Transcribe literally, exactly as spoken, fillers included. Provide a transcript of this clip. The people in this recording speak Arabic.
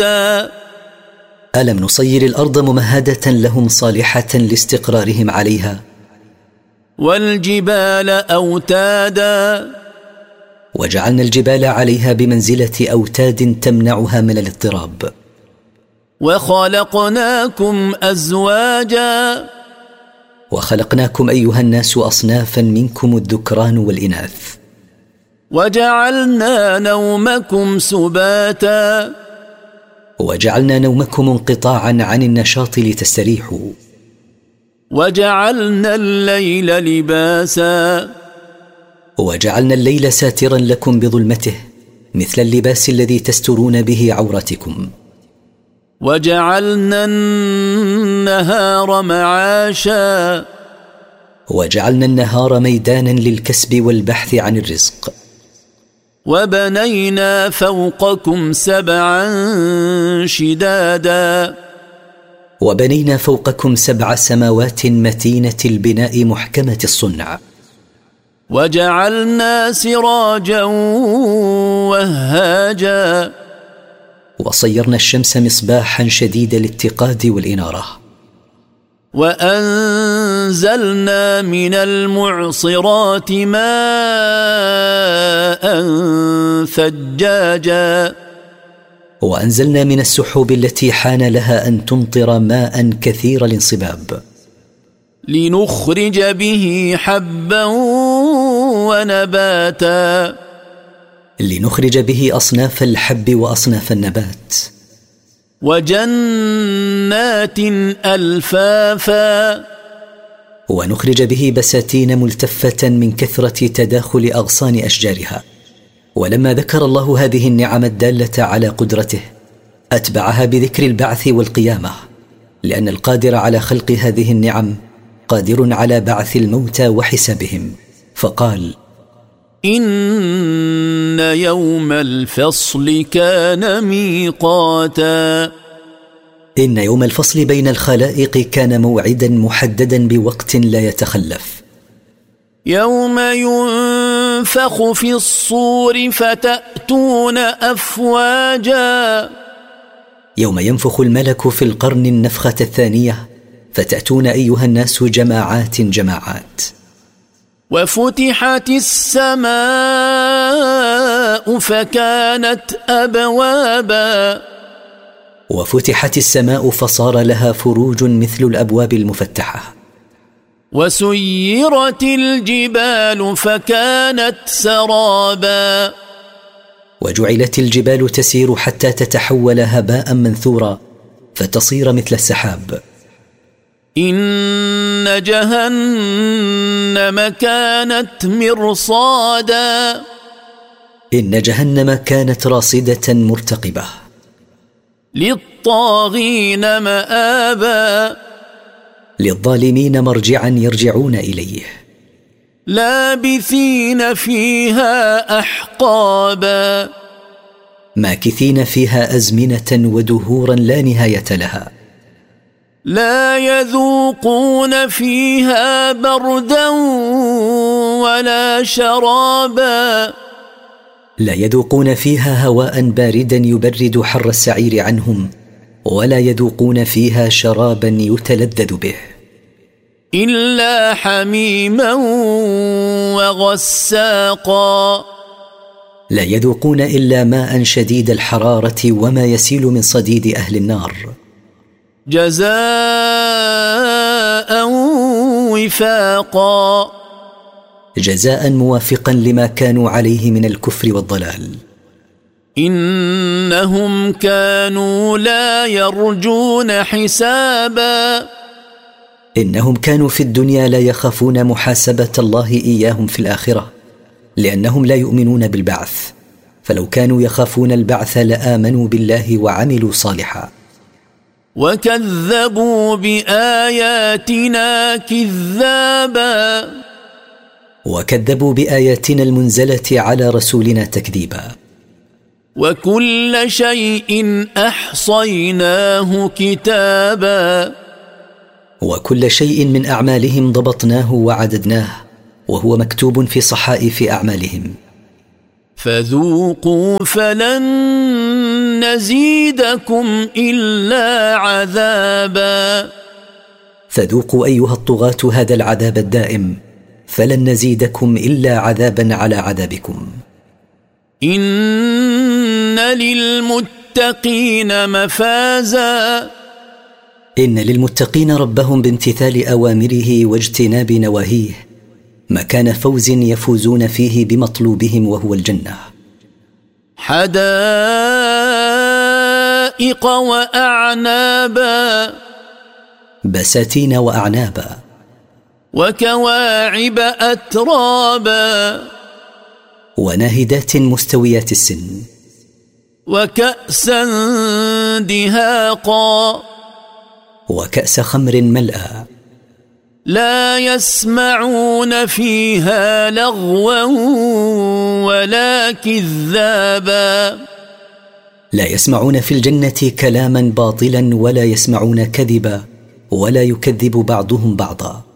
ألم نصير الأرض ممهدة لهم صالحة لاستقرارهم عليها؟ والجبال أوتادا وجعلنا الجبال عليها بمنزلة أوتاد تمنعها من الاضطراب. وخلقناكم أزواجا وخلقناكم أيها الناس أصنافا منكم الذكران والإناث. وجعلنا نومكم سباتا وجعلنا نومكم انقطاعا عن النشاط لتستريحوا. وجعلنا الليل لباسا وجعلنا الليل ساترا لكم بظلمته مثل اللباس الذي تسترون به عورتكم. وجعلنا النهار معاشا وجعلنا النهار ميدانا للكسب والبحث عن الرزق. وبنينا فوقكم سبعا شدادا وبنينا فوقكم سبع سماوات متينة البناء محكمة الصنع. وجعلنا سراجا وهاجا وصيرنا الشمس مصباحا شديد الاتقاد والإنارة. وأنزلنا من المعصرات ماء ثجاجا وأنزلنا من السحب التي حان لها أن تمطر ماء كثير الانصباب لنخرج به حبا ونباتا لنخرج به أصناف الحب وأصناف النبات. وجنات ألفافا ونخرج به بساتين ملتفة من كثرة تداخل أغصان أشجارها. ولما ذكر الله هذه النعم الدالة على قدرته أتبعها بذكر البعث والقيامة، لأن القادر على خلق هذه النعم قادر على بعث الموتى وحسابهم، فقال: إن يوم الفصل كان ميقاتا إن يوم الفصل بين الخلائق كان موعدا محددا بوقت لا يتخلف. يوم ينفخ في الصور فتأتون أفواجا يوم ينفخ الملك في القرن النفخة الثانية فتأتون أيها الناس جماعات جماعات. وفتحت السماء فكانت أبوابا وفتحت السماء فصار لها فروج مثل الأبواب المفتحة. وسيرت الجبال فكانت سرابا وجعلت الجبال تسير حتى تتحول هباء منثورا فتصير مثل السحاب. إن جهنم كانت مرصادا إن جهنم كانت راصدة مرتقبة. للطاغين مآبا للظالمين مرجعا يرجعون إليه. لابثين فيها أحقابا ماكثين فيها أزمنة ودهورا لا نهاية لها. لا يذوقون فيها بردا ولا شرابا لا يذوقون فيها هواء باردا يبرد حر السعير عنهم، ولا يذوقون فيها شرابا يتلذذ به إلا حميما وغساقا. لا يذوقون إلا ماء شديد الحرارة وما يسيل من صديد أهل النار. جزاء وفاقا جزاء موافقا لما كانوا عليه من الكفر والضلال. إنهم كانوا لا يرجون حسابا إنهم كانوا في الدنيا لا يخافون محاسبة الله إياهم في الآخرة، لأنهم لا يؤمنون بالبعث، فلو كانوا يخافون البعث لآمنوا بالله وعملوا صالحا. وكذبوا بآياتنا كذابا وكذبوا بآياتنا المنزلة على رسولنا تكذيبا. وكل شيء أحصيناه كتابا وكل شيء من أعمالهم ضبطناه وعددناه، وهو مكتوب في صحائف أعمالهم. فذوقوا فلن نزيدكم إلا عذابا فذوقوا أيها الطغاة هذا العذاب الدائم، فلن نزيدكم إلا عذابا على عذابكم. إن للمتقين مفازا إن للمتقين ربهم بامتثال أوامره واجتناب نواهيه مكان فوز يفوزون فيه بمطلوبهم وهو الجنة. حدائق وأعنابا بساتين وأعنابا. وكواعب أترابا وناهدات مستويات السن. وكأسا دهاقا وكأس خمر ملأى. لا يسمعون فيها لغوا ولا كذابا لا يسمعون في الجنة كلاما باطلا ولا يسمعون كذبا ولا يكذب بعضهم بعضا.